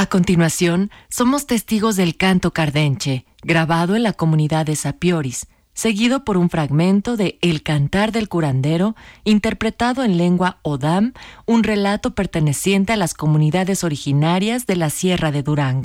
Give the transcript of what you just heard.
A continuación, somos testigos del canto cardenche, grabado en la comunidad de Sapioris, seguido por un fragmento de El cantar del curandero, interpretado en lengua Odam, un relato perteneciente a las comunidades originarias de la Sierra de Durango.